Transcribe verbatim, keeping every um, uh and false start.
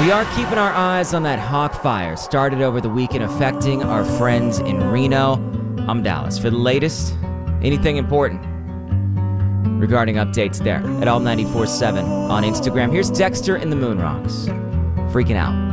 We are keeping our eyes on that hawk fire started over the weekend affecting our friends in Reno. I'm Dallas. For the latest, anything important regarding updates there at all ninety-four point seven on Instagram. Here's Dexter and the Moon Rocks. Freaking out.